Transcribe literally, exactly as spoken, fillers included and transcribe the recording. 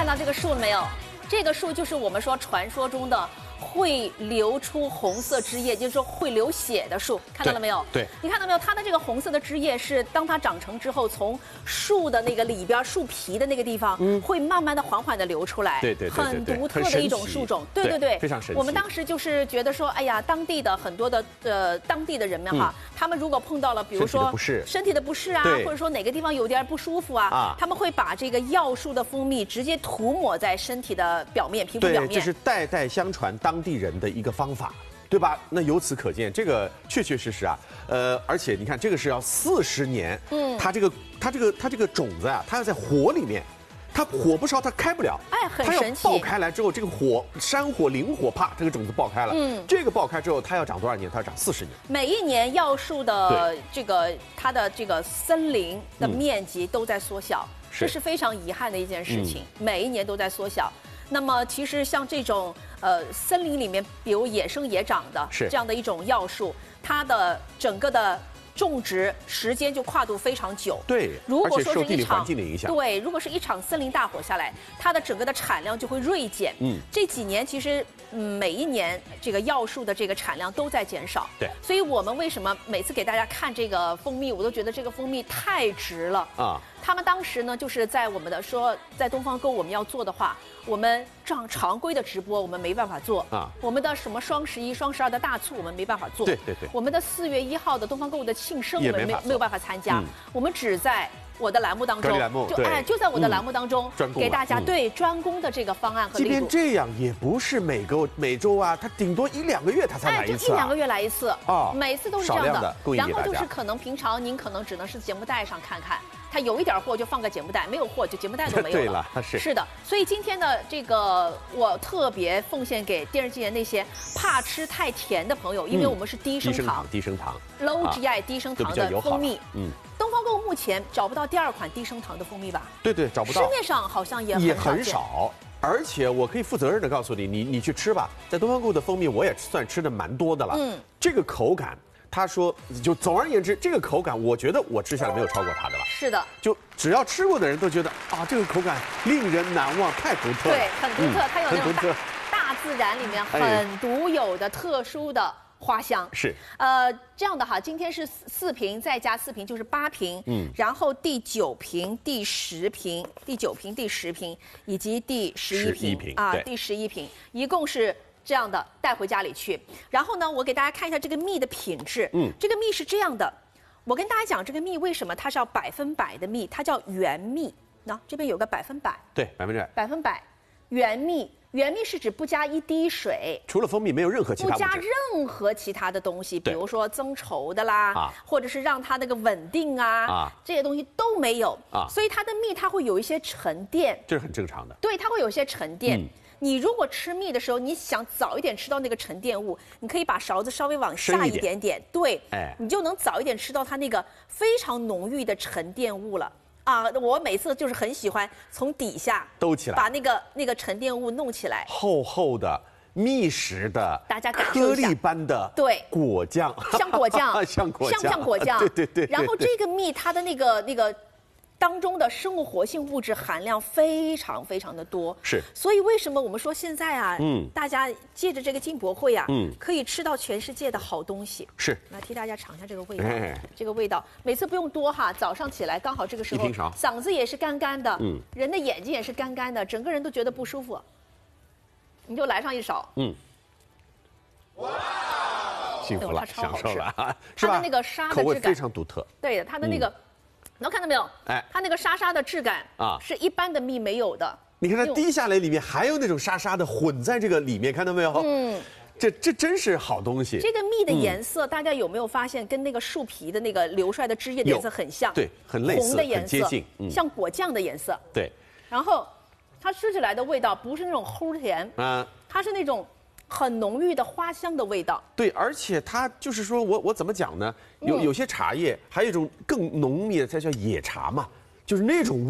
看到这个树了没有？这个树就是我们说传说中的会流出红色汁液，就是说会流血的树，看到了没有？ 对，对你看到没有？它的这个红色的汁液是当它长成之后，从树的那个里边树皮的那个地方，嗯，会慢慢的、缓缓的流出来。 对对对对对， 很独特的一种树种。对对对， 非常神奇。 我们当时就是觉得说，哎呀，当地的很多的呃当地的人们哈，他们如果碰到了，比如说身体的不适啊，或者说哪个地方有点不舒服啊，他们会把这个药树的蜂蜜直接涂抹在身体的表面、皮肤表面。 对，这是代代相传当地人的一个方法，对吧？那由此可见，这个确确实实啊，呃，而且你看，这个是要四十年，嗯，它这个它这个它这个种子啊，它要在火里面，它火不烧，它开不了， 哎，很神奇。 它要爆开来之后，这个火山火灵火，啪，这个种子爆开了，嗯，这个爆开之后，它要长多少年？它要长四十年。 每一年药树的这个它的这个森林的面积都在缩小，这是非常遗憾的一件事情，每一年都在缩小。那么其实像这种呃森林里面，比如野生野长的这样的一种药树，它的整个的种植时间就跨度非常久。 对， 如果说是一场对， 如果是一场森林大火下来，它的整个的产量就会锐减。嗯，这几年其实嗯每一年这个药树的这个产量都在减少。 对， 所以我们为什么每次给大家看这个蜂蜜，我都觉得这个蜂蜜太值了啊。他们当时呢，就是在我们的说，在东方购我们要做的话，我们常常规的直播我们没办法做啊。我们的什么双十一、双十二的大促我们没办法做。 对对对。 我们的四月一号的东方购物的庆生我们没没有办法参加，我们只在我的栏目当中，就哎就在我的栏目当中给大家对专攻的这个方案和力度。 即便这样，也不是每个每周啊，它顶多一两个月它才来一次， 一两个月来一次啊，每次都是这样的。然后就是可能平常您可能只能是节目带上看看。它有一点货就放个节目带，没有货就节目带都没有了。 对了，是是的，所以今天的这个我特别奉献给电视机前那些怕吃太甜的朋友，因为我们是低升糖、 低升糖、 low G I 低升糖的蜂蜜。嗯，东方购物目前找不到第二款低升糖的蜂蜜吧？ 对对，找不到。 市面上好像也也很少，而且我可以负责任的告诉你，你你去吃吧，在东方购物的蜂蜜我也算吃的蛮多的了。嗯，这个口感。他说，就总而言之，这个口感，我觉得我吃下来没有超过它的了。 是的， 就只要吃过的人都觉得啊，这个口感令人难忘，太独特了。 对，很独特，嗯、它有那种大大自然里面很独有的、特殊的花香。 是， 呃，这样的哈，今天是四瓶，再加四瓶就是八瓶。嗯，然后第九瓶、第十瓶、第九瓶、第十瓶以及第十一瓶, 瓶啊，第十一瓶，一共是。这样的带回家里去，然后呢，我给大家看一下这个蜜的品质。嗯，这个蜜是这样的，我跟大家讲这个蜜为什么它是要百分百的蜜，它叫原蜜。那这边有个百分百， 对，百分之百， 百分百原蜜。原蜜是指不加一滴水， 除了蜂蜜没有任何其他物质， 不加任何其他的东西，比如说增稠的啦，啊、或者是让它那个稳定啊，啊这些东西都没有啊，所以它的蜜它会有一些沉淀， 这是很正常的。 对，它会有一些沉淀。嗯你如果吃蜜的时候，你想早一点吃到那个沉淀物，你可以把勺子稍微往下一点点，对，哎，你就能早一点吃到它那个非常浓郁的沉淀物了啊！我每次就是很喜欢从底下兜起来， 把那个那个沉淀物弄起来， 厚厚的密实的， 大家感受一下， 颗粒般的， 对， 果酱， 像果酱， 像果酱， 像不像果酱？ 对对 对, 对。 然后这个蜜它的那个那个。当中的生物活性物质含量非常非常的多， 是， 所以为什么我们说现在啊，嗯，大家借着这个进博会啊，嗯，可以吃到全世界的好东西， 是， 来替大家尝一下这个味道，哎、这个味道，每次不用多哈，早上起来刚好这个时候， 一平勺， 嗓子也是干干的，嗯，人的眼睛也是干干的，整个人都觉得不舒服，你就来上一勺，嗯， 哇，幸福了， 哎、 享受了， 它的那个沙的质感口味非常独特， 对的，它的那个。嗯能看到没有？哎，它那个沙沙的质感啊，是一般的蜜没有的。 你看它滴下来里面还有那种沙沙的混在这个里面，看到没有？嗯，这这真是好东西。 这个蜜的颜色，嗯、大家有没有发现跟那个树皮的那个流出来的汁液的颜色很像？ 对，很类似， 红的颜色， 很接近， 嗯、像果酱的颜色。 对。 然后，它吃起来的味道不是那种齁甜，啊，它是那种。很浓郁的花香的味道， 对，而且它就是说我我怎么讲呢？有有些茶叶还有一种更浓密的，它叫野茶嘛，就是那种。